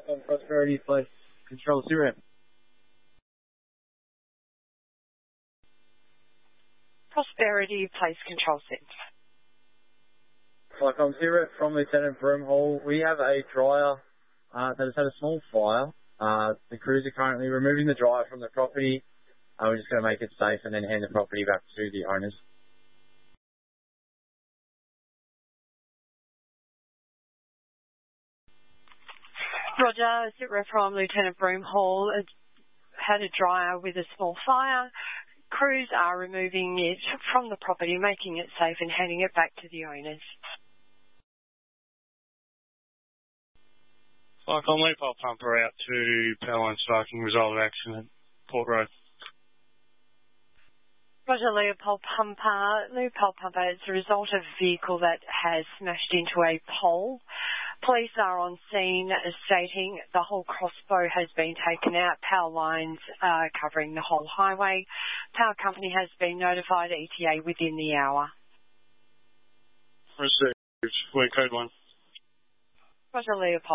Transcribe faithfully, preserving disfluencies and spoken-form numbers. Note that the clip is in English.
on Prosperity Place Control Zero. Prosperity Place Control Centre. Flycom Zero from Lieutenant Broomhall. We have a dryer uh, that has had a small fire. Uh, the crews are currently removing the dryer from the property. Uh, we're just going to make it safe and then hand the property back to the owners. Roger, Zero from Lieutenant Broomhall. It had a dryer with a small fire. Crews are removing it from the property, making it safe and handing it back to the owners. Flycom Leopold Pumper out to power line sparking, result of accident, Port Road. Roger, Leopold Pumper. Leopold Pumper is a result of a vehicle that has smashed into a pole. Police are on scene stating the whole crossbow has been taken out. Power lines are covering the whole highway. Power company has been notified, E T A within the hour. Received. We're code one. Roger, Leopold.